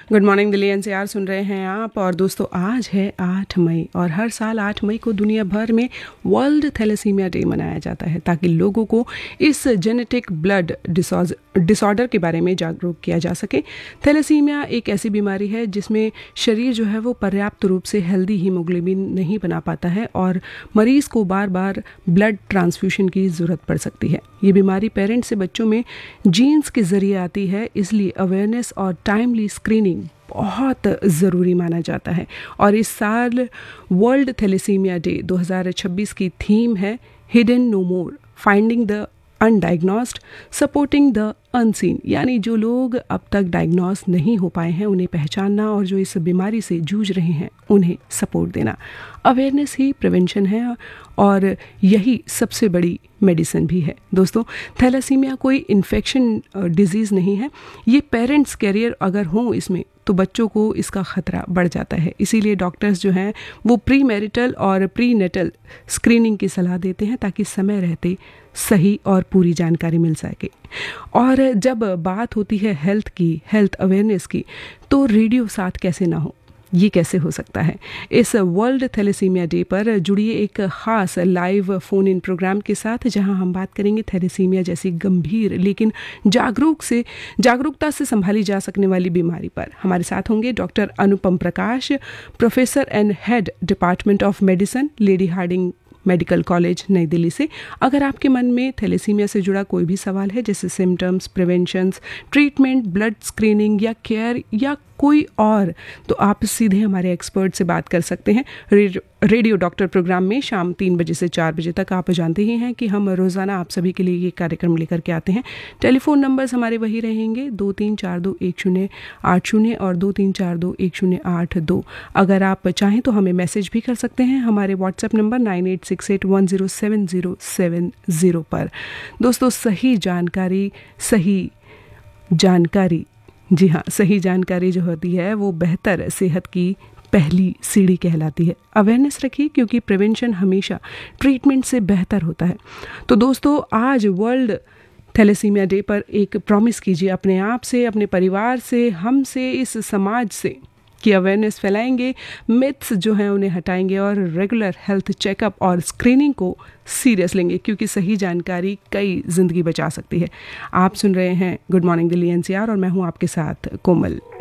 Good morning Delhi NCR सुन रहे हैं आप। और दोस्तों, आज है 8 मई और हर साल 8 मई को दुनिया भर में वर्ल्ड थैलेसीमिया डे मनाया जाता है ताकि लोगों को इस जेनेटिक ब्लड डिसऑर्डर के बारे में जागरूक किया जा सके। थैलेसीमिया एक ऐसी बीमारी है जिसमें शरीर जो है वो पर्याप्त रूप से हेल्दी हीमोग्लोबिन नहीं बना पाता है और मरीज को बार बार ब्लड ट्रांसफ्यूशन की ज़रूरत पड़ सकती है। ये बीमारी पेरेंट्स से बच्चों में जीन्स के जरिए आती है, इसलिए अवेयरनेस और टाइमली स्क्रीनिंग बहुत ज़रूरी माना जाता है। और इस साल वर्ल्ड थैलेसीमिया डे 2026 की थीम है hidden no more, finding the undiagnosed, supporting the unseen, यानी जो लोग अब तक डायग्नोस नहीं हो पाए हैं उन्हें पहचानना और जो इस बीमारी से जूझ रहे हैं उन्हें सपोर्ट देना। अवेयरनेस ही प्रिवेंशन है और यही सबसे बड़ी मेडिसिन भी है। दोस्तों, थैलेसीमिया कोई इन्फेक्शन डिजीज़ नहीं है। ये पेरेंट्स कैरियर अगर हों इसमें तो बच्चों को इसका खतरा बढ़ जाता है। इसीलिए डॉक्टर्स जो हैं वो प्री मैरिटल और प्री नेटल स्क्रीनिंग की सलाह देते हैं ताकि समय रहते सही और पूरी जानकारी मिल सके। और जब बात होती है हेल्थ अवेयरनेस की, तो रेडियो साथ कैसे ना हो, ये कैसे हो सकता है। इस वर्ल्ड थैलेसीमिया डे पर जुड़िए एक ख़ास लाइव फ़ोन इन प्रोग्राम के साथ जहां हम बात करेंगे थैलेसीमिया जैसी गंभीर लेकिन जागरूकता से संभाली जा सकने वाली बीमारी पर। हमारे साथ होंगे doctor Anupam Prakash, professor and head department of medicine, lady Hardinge medical college, नई दिल्ली से। अगर आपके मन में थैलेसीमिया से जुड़ा कोई भी सवाल है, जैसे symptoms, preventions, treatment, blood screening या केयर या कोई और, तो आप सीधे हमारे एक्सपर्ट से बात कर सकते हैं। रेडियो डॉक्टर प्रोग्राम में शाम 3 बजे से 4 बजे तक आप जानते ही हैं कि हम रोज़ाना आप सभी के लिए ये कार्यक्रम लेकर के आते हैं। टेलीफोन नंबर्स हमारे वही रहेंगे 23421080 और 23421082। अगर आप चाहें तो हमें मैसेज भी कर सकते हैं हमारे व्हाट्सएप नंबर 9868107070 पर। दोस्तों, सही जानकारी जी हाँ, सही जानकारी जो होती है वो बेहतर सेहत की पहली सीढ़ी कहलाती है। अवेयरनेस रखिए क्योंकि प्रिवेंशन हमेशा ट्रीटमेंट से बेहतर होता है। तो दोस्तों, आज वर्ल्ड थैलेसीमिया डे पर एक प्रॉमिस कीजिए अपने आप से, अपने परिवार से, हमसे, इस समाज से कि अवेयरनेस फैलाएंगे, मिथ्स जो हैं उन्हें हटाएंगे और रेगुलर हेल्थ चेकअप और स्क्रीनिंग को सीरियस लेंगे क्योंकि सही जानकारी कई जिंदगी बचा सकती है। आप सुन रहे हैं गुड मॉर्निंग दिल्ली एनसीआर और मैं हूं आपके साथ कोमल।